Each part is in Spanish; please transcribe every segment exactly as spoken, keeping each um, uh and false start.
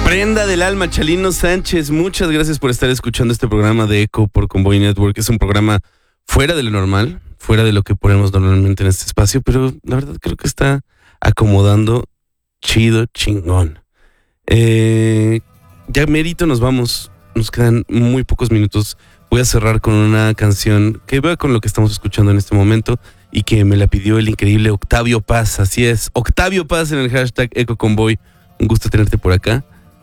Prenda del alma, Chalino Sánchez, muchas gracias por estar escuchando este programa de Eco por Convoy Network. Es un programa fuera de lo normal, fuera de lo que ponemos normalmente en este espacio, pero la verdad creo que está acomodando chido, chingón. Eh, ya merito nos vamos, nos quedan muy pocos minutos. Voy a cerrar con una canción que va con lo que estamos escuchando en este momento y que me la pidió el increíble Octavio Paz. Así es, Octavio Paz en el hashtag Eco Convoy. Un gusto tenerte por acá.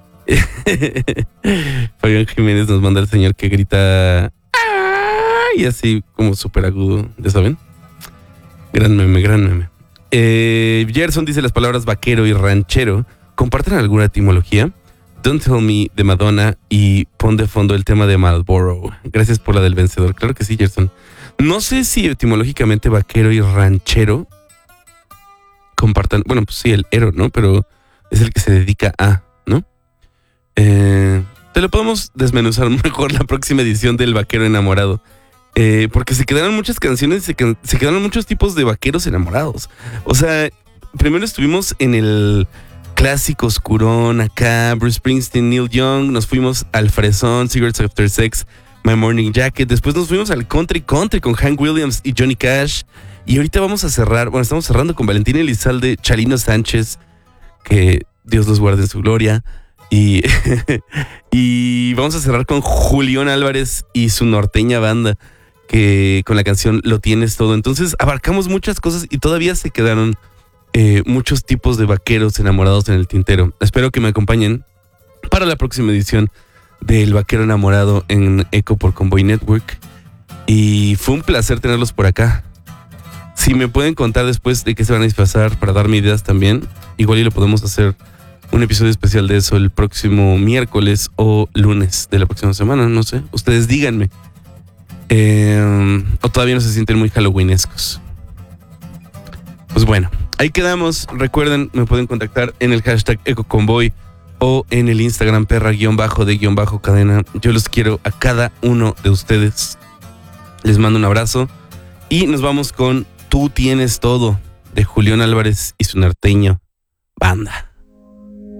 Fabián Jiménez nos manda el señor que grita y así como súper agudo, ¿ya saben? Gran meme, gran meme. Eh, Gerson dice las palabras vaquero y ranchero comparten alguna etimología. Don't Tell Me de Madonna y pon de fondo el tema de Marlboro. Gracias por la del vencedor. Claro que sí, Gerson. No sé si etimológicamente vaquero y ranchero compartan, bueno, pues sí, el ero, ¿no? Pero es el que se dedica a, ¿no? Eh, te lo podemos desmenuzar mejor la próxima edición del Vaquero Enamorado. Eh, porque se quedaron muchas canciones, se, qued- se quedaron muchos tipos de vaqueros enamorados. O sea, primero estuvimos en el clásico oscurón acá, Bruce Springsteen, Neil Young, nos fuimos al fresón, Cigarettes After Sex, My Morning Jacket, después nos fuimos al country country con Hank Williams y Johnny Cash. Y ahorita vamos a cerrar, bueno, estamos cerrando con Valentín Elizalde, Chalino Sánchez, que Dios los guarde en su gloria. Y, y vamos a cerrar con Julián Álvarez y su norteña banda, que con la canción Lo Tienes Todo. Entonces abarcamos muchas cosas y todavía se quedaron eh, muchos tipos de vaqueros enamorados en el tintero. Espero que me acompañen para la próxima edición del Vaquero Enamorado en Eco por Convoy Network. Y fue un placer tenerlos por acá. Si me pueden contar después de qué se van a disfrazar para darme ideas también, igual y lo podemos hacer un episodio especial de eso el próximo miércoles o lunes de la próxima semana, no sé. Ustedes díganme. Eh, o todavía no se sienten muy halloweenescos. Pues bueno, ahí quedamos. Recuerden, me pueden contactar en el hashtag EcoConvoy o en el Instagram perra-de-cadena. Yo los quiero a cada uno de ustedes. Les mando un abrazo y nos vamos con Tú Tienes Todo de Julián Álvarez y su norteño banda.